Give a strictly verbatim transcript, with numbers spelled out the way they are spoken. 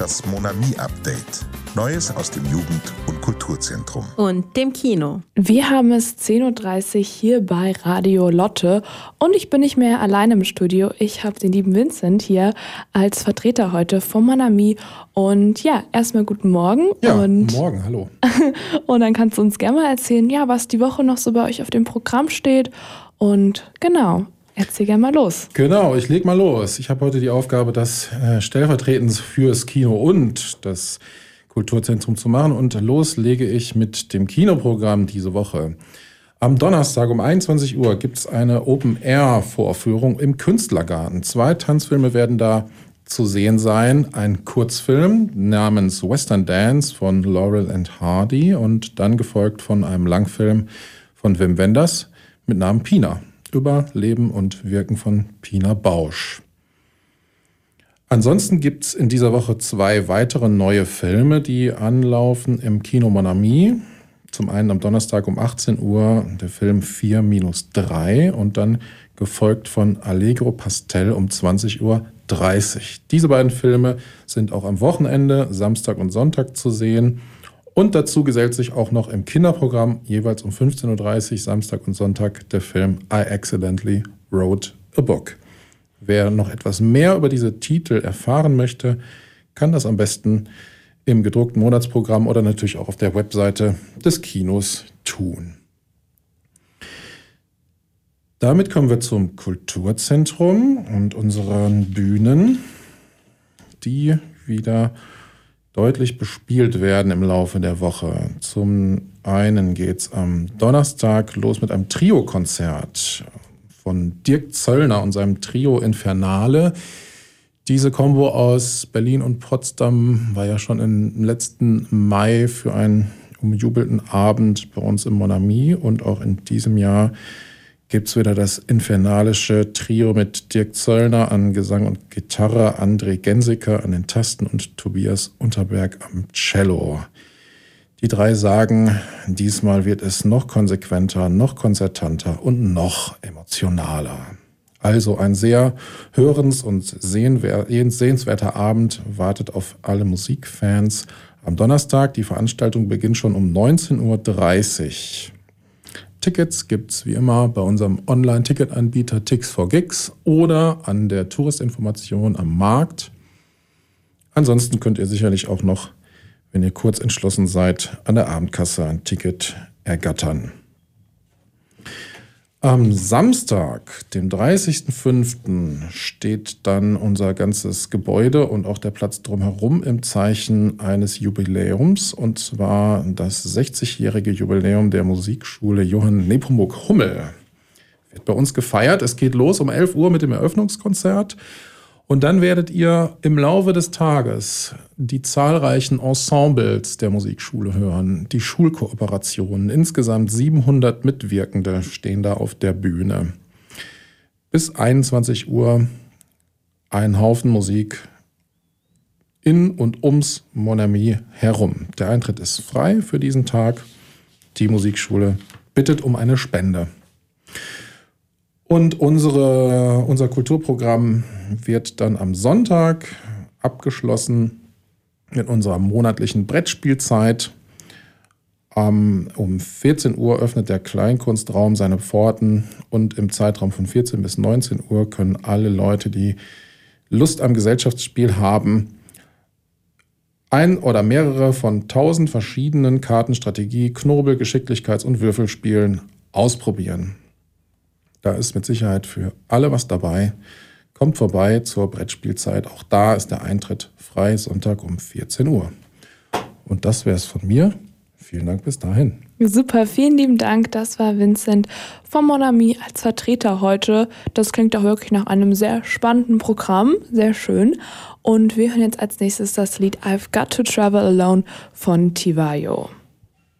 das Mon Ami Update. Neues aus dem Jugend- und Kulturzentrum. Und dem Kino. Wir haben es zehn Uhr dreißig hier bei Radio Lotte und ich bin nicht mehr alleine im Studio. Ich habe den lieben Vincent hier als Vertreter heute von Mon Ami. Und ja, erstmal guten Morgen. Ja, und guten Morgen, hallo. Und dann kannst du uns gerne mal erzählen, ja, was die Woche noch so bei euch auf dem Programm steht. Und genau, erzähl gerne mal los. Genau, ich leg mal los. Ich habe heute die Aufgabe, das äh, stellvertretend fürs Kino und das Kulturzentrum zu machen. Und los lege ich mit dem Kinoprogramm diese Woche. Am Donnerstag um einundzwanzig Uhr gibt es eine Open-Air-Vorführung im Künstlergarten. Zwei Tanzfilme werden da zu sehen sein. Ein Kurzfilm namens Western Dance von Laurel and Hardy und dann gefolgt von einem Langfilm von Wim Wenders mit Namen Pina über Leben und Wirken von Pina Bausch. Ansonsten gibt es in dieser Woche zwei weitere neue Filme, die anlaufen im Kino Mon Ami. Zum einen am Donnerstag um achtzehn Uhr der Film vier minus drei und dann gefolgt von Allegro Pastel um zwanzig Uhr dreißig. Diese beiden Filme sind auch am Wochenende, Samstag und Sonntag zu sehen. Und dazu gesellt sich auch noch im Kinderprogramm jeweils um fünfzehn Uhr dreißig Samstag und Sonntag der Film I Accidentally Wrote a Book. Wer noch etwas mehr über diese Titel erfahren möchte, kann das am besten im gedruckten Monatsprogramm oder natürlich auch auf der Webseite des Kinos tun. Damit kommen wir zum Kulturzentrum und unseren Bühnen, die wieder deutlich bespielt werden im Laufe der Woche. Zum einen geht es am Donnerstag los mit einem Trio-Konzert von Dirk Zöllner und seinem Trio Infernale. Diese Kombo aus Berlin und Potsdam war ja schon im letzten Mai für einen umjubelten Abend bei uns im Mon Ami. Und auch in diesem Jahr gibt es wieder das infernalische Trio mit Dirk Zöllner an Gesang und Gitarre, André Gensiker an den Tasten und Tobias Unterberg am Cello. Die drei sagen, diesmal wird es noch konsequenter, noch konzertanter und noch emotionaler. Also ein sehr hörens- und sehenswerter Abend wartet auf alle Musikfans am Donnerstag. Die Veranstaltung beginnt schon um neunzehn Uhr dreißig. Tickets gibt's wie immer bei unserem Online-Ticketanbieter Tix for Gigs oder an der Touristinformation am Markt. Ansonsten könnt ihr sicherlich auch noch, wenn ihr kurz entschlossen seid, an der Abendkasse ein Ticket ergattern. Am Samstag, dem dreißigsten fünften steht dann unser ganzes Gebäude und auch der Platz drumherum im Zeichen eines Jubiläums, und zwar das sechzigjährige Jubiläum der Musikschule Johann Nepomuk Hummel. Wird bei uns gefeiert. Es geht los um elf Uhr mit dem Eröffnungskonzert. Und dann werdet ihr im Laufe des Tages die zahlreichen Ensembles der Musikschule hören, die Schulkooperationen. Insgesamt siebenhundert Mitwirkende stehen da auf der Bühne. Bis einundzwanzig Uhr ein Haufen Musik in und ums Mon Ami herum. Der Eintritt ist frei für diesen Tag. Die Musikschule bittet um eine Spende. Und unsere, unser Kulturprogramm wird dann am Sonntag abgeschlossen mit unserer monatlichen Brettspielzeit. Um, um vierzehn Uhr öffnet der Kleinkunstraum seine Pforten und im Zeitraum von vierzehn bis neunzehn Uhr können alle Leute, die Lust am Gesellschaftsspiel haben, ein oder mehrere von tausend verschiedenen Karten, Strategie, Knobel, Geschicklichkeits- und Würfelspielen ausprobieren. Da ist mit Sicherheit für alle was dabei. Kommt vorbei zur Brettspielzeit. Auch da ist der Eintritt frei, Sonntag um vierzehn Uhr. Und das wäre es von mir. Vielen Dank bis dahin. Super, vielen lieben Dank. Das war Vincent von Mon Ami als Vertreter heute. Das klingt auch wirklich nach einem sehr spannenden Programm. Sehr schön. Und wir hören jetzt als nächstes das Lied I've Got to Travel Alone von Tivayo.